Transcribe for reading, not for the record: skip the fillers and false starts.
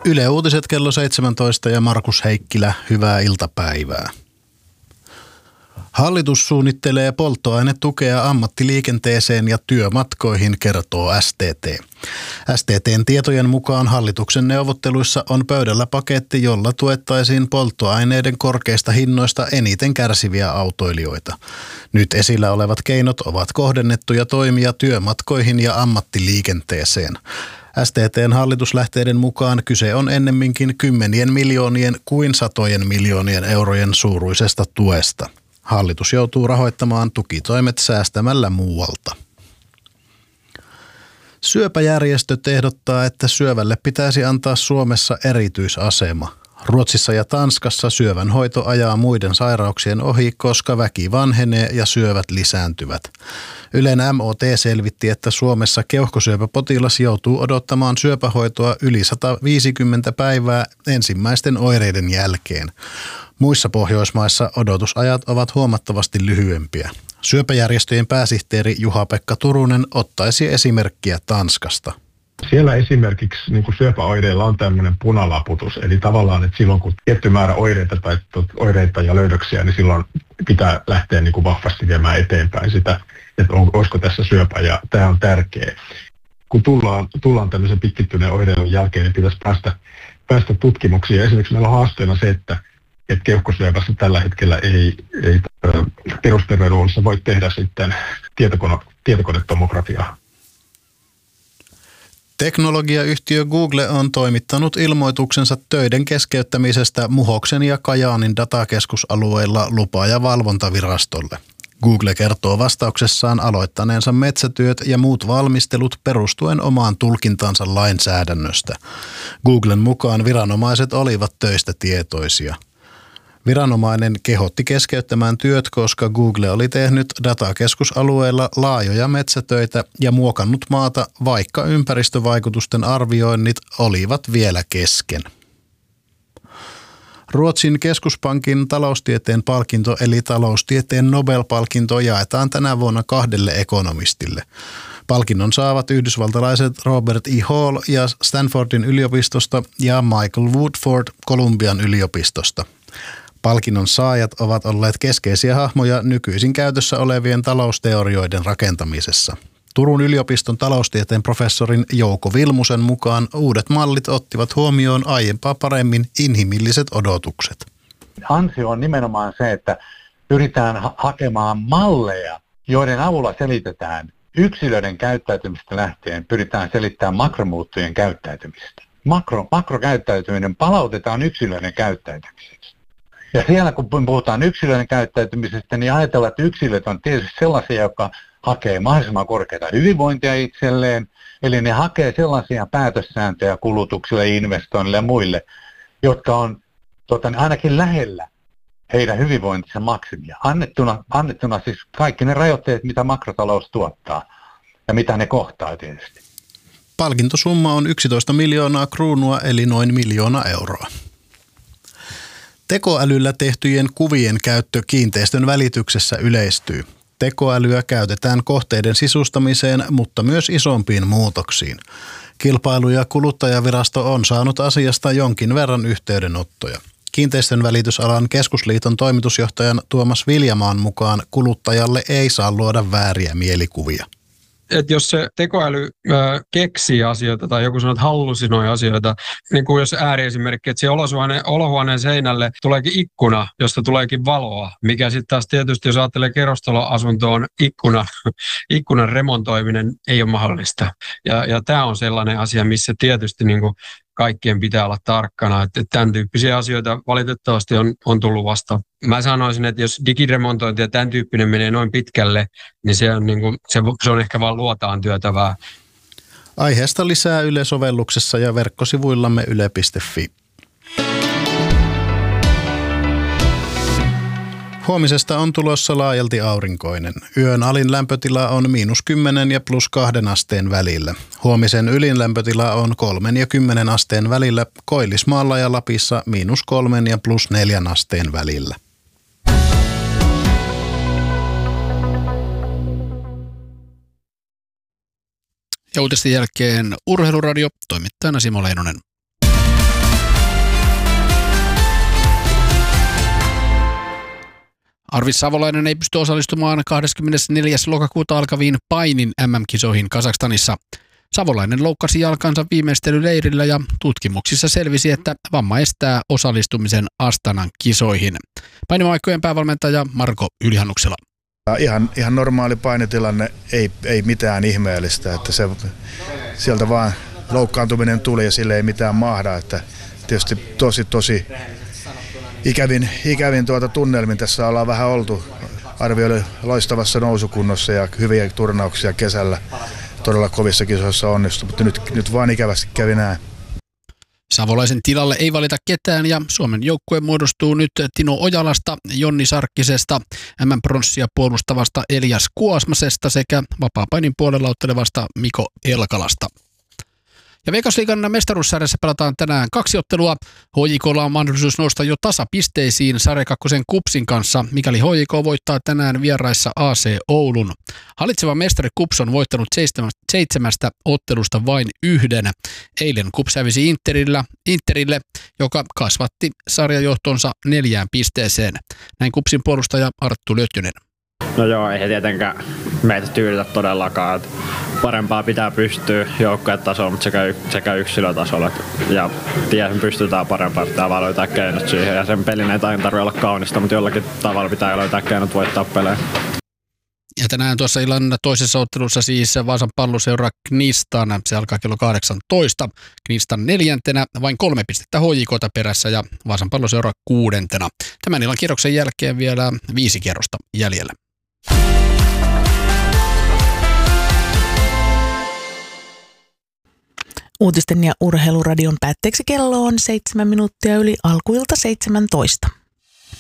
Yle Uutiset kello 17 ja Markus Heikkilä, hyvää iltapäivää. Hallitus suunnittelee polttoainetukea ammattiliikenteeseen ja työmatkoihin, kertoo STT. STT:n tietojen mukaan hallituksen neuvotteluissa on pöydällä paketti, jolla tuettaisiin polttoaineiden korkeista hinnoista eniten kärsiviä autoilijoita. Nyt esillä olevat keinot ovat kohdennettuja toimia työmatkoihin ja ammattiliikenteeseen. STT:n hallituslähteiden mukaan kyse on ennemminkin kymmenien miljoonien kuin satojen miljoonien eurojen suuruisesta tuesta. Hallitus joutuu rahoittamaan tukitoimet säästämällä muualta. Syöpäjärjestöt ehdottaa, että syövälle pitäisi antaa Suomessa erityisasema. Ruotsissa ja Tanskassa syövän hoito ajaa muiden sairauksien ohi, koska väki vanhenee ja syövät lisääntyvät. Ylen MOT selvitti, että Suomessa keuhkosyöpäpotilas joutuu odottamaan syöpähoitoa yli 150 päivää ensimmäisten oireiden jälkeen. Muissa Pohjoismaissa odotusajat ovat huomattavasti lyhyempiä. Syöpäjärjestöjen pääsihteeri Juha-Pekka Turunen ottaisi esimerkkiä Tanskasta. Siellä esimerkiksi syöpäoireilla on tämmöinen punalaputus, eli tavallaan, että silloin kun tietty määrä oireita ja löydöksiä, niin silloin pitää lähteä vahvasti viemään eteenpäin sitä, että olisiko tässä syöpä, ja tämä on tärkeä. Kun tullaan tämmöisen pitkittyneen oireilun jälkeen, niin pitäisi päästä tutkimuksiin. Esimerkiksi meillä on haasteena se, että keuhkosyöpässä tällä hetkellä ei perusterveydenhuollossa voi tehdä sitten tietokonetomografiaa. Teknologiayhtiö Google on toimittanut ilmoituksensa töiden keskeyttämisestä Muhoksen ja Kajaanin datakeskusalueilla lupa- ja valvontavirastolle. Google kertoo vastauksessaan aloittaneensa metsätyöt ja muut valmistelut perustuen omaan tulkintaansa lainsäädännöstä. Googlen mukaan viranomaiset olivat töistä tietoisia. Viranomainen kehotti keskeyttämään työt, koska Google oli tehnyt datakeskusalueella laajoja metsätöitä ja muokannut maata, vaikka ympäristövaikutusten arvioinnit olivat vielä kesken. Ruotsin keskuspankin taloustieteen palkinto eli taloustieteen Nobel-palkinto jaetaan tänä vuonna 2 ekonomistille. Palkinnon saavat yhdysvaltalaiset Robert E. Hall ja Stanfordin yliopistosta ja Michael Woodford Columbian yliopistosta. Palkinnon saajat ovat olleet keskeisiä hahmoja nykyisin käytössä olevien talousteorioiden rakentamisessa. Turun yliopiston taloustieteen professorin Jouko Vilmusen mukaan uudet mallit ottivat huomioon aiempaa paremmin inhimilliset odotukset. Ansio on nimenomaan se, että pyritään hakemaan malleja, joiden avulla selitetään yksilöiden käyttäytymistä lähtien, pyritään selittämään makromuuttujen käyttäytymistä. Makrokäyttäytyminen palautetaan yksilöiden käyttäytymiseksi. Ja siellä kun puhutaan yksilöiden käyttäytymisestä, niin ajatellaan, että yksilöt on tietysti sellaisia, jotka hakee mahdollisimman korkeata hyvinvointia itselleen, eli ne hakee sellaisia päätössääntöjä kulutuksille, investoinnille ja muille, jotka on ainakin lähellä heidän hyvinvointinsa maksimia. Annettuna siis kaikki ne rajoitteet, mitä makrotalous tuottaa ja mitä ne kohtaa tietysti. Palkintosumma on 11 miljoonaa kruunua eli noin 1 miljoona euroa. Tekoälyllä tehtyjen kuvien käyttö kiinteistön välityksessä yleistyy. Tekoälyä käytetään kohteiden sisustamiseen, mutta myös isompiin muutoksiin. Kilpailu- ja kuluttajavirasto on saanut asiasta jonkin verran yhteydenottoja. Kiinteistön välitysalan keskusliiton toimitusjohtajan Tuomas Viljamaan mukaan kuluttajalle ei saa luoda vääriä mielikuvia. Että jos se tekoäly keksii asioita tai joku sanoo, että hallusinoi asioita, niin kuin jos ääriesimerkki, että siihen olohuoneen seinälle tuleekin ikkuna, josta tuleekin valoa, mikä sitten taas tietysti, jos ajattelee kerrostaloasuntoon, ikkunan remontoiminen ei ole mahdollista. Ja tämä on sellainen asia, missä tietysti niin kuin kaikkien pitää olla tarkkana, että tämän tyyppisiä asioita valitettavasti on tullut vastaan. Mä sanoisin, että jos digiremontointi ja tämän tyyppinen menee noin pitkälle, niin se on ehkä vaan luotaan työtävää. Aiheesta lisää Yle-sovelluksessa ja verkkosivuillamme yle.fi. Huomisesta on tulossa laajalti aurinkoinen. Yön alin lämpötila on -10 ja +2 asteen välillä. Huomisen ylin lämpötila on 3 ja 10 asteen välillä, Koillismaalla ja Lapissa -3 ja +4 asteen välillä. Ja uutisten jälkeen Urheiluradio, toimittajana Simo Leinonen. Arvis Savolainen ei pysty osallistumaan 24. lokakuuta alkaviin painin MM-kisoihin Kazakstanissa. Savolainen loukkasi jalkansa viimeistelyleirillä ja tutkimuksissa selvisi, että vamma estää osallistumisen Astanan kisoihin. Painimaikkojen päävalmentaja Marko Ylihannuksela. Ihan normaali painitilanne, ei mitään ihmeellistä, että sieltä vaan loukkaantuminen tuli ja sille ei mitään mahda. Että tietysti tosi ikävin tunnelmin tässä ollaan vähän oltu. Arvi oli loistavassa nousukunnossa ja hyviä turnauksia kesällä. Todella kovissa kisoissa onnistui, mutta nyt vaan ikävästi kävi näin. Savolaisen tilalle ei valita ketään ja Suomen joukkue muodostuu nyt Tino Ojalasta, Jonni Sarkkisesta, MM-pronssia puolustavasta Elias Kuosmasesta sekä vapaapainin puolella ottelevasta Miko Elkalasta. Ja Veikkausliigan mestaruussarjassa pelataan tänään 2 ottelua. HJK:lla on mahdollisuus nousta jo tasapisteisiin sarja 2 KuPSin kanssa, mikäli HJK voittaa tänään vieraissa AC Oulun. Hallitseva mestari KuPS on voittanut 7 ottelusta vain 1. Eilen KuPS hävisi Interille, joka kasvatti sarjajohtonsa 4 pisteeseen. Näin KuPSin puolustaja Arttu Lötjönen. No joo, ei tietenkään meitä tyydytä todellakaan. Että parempaa pitää pystyä joukkuetasolla, mutta sekä yksilötasolla. Ja tiedän, pystytään parempaa, pitää vaan löytää keinot siihen. Ja sen pelin ei tarvitse olla kaunista, mutta jollakin tavalla pitää löytää keinot voittaa pelejä. Ja tänään tuossa illan toisessa ottelussa siis Vaasan Palloseura Knistan. Se alkaa kello 18. Knistan 4. vain 3 pistettä HJK:ta perässä ja Vaasan Palloseura 6. Tämän illan kierroksen jälkeen vielä 5 kierrosta jäljellä. Uutisten ja urheiluradion päätteeksi kello on 7 minuuttia yli alkuilta 17.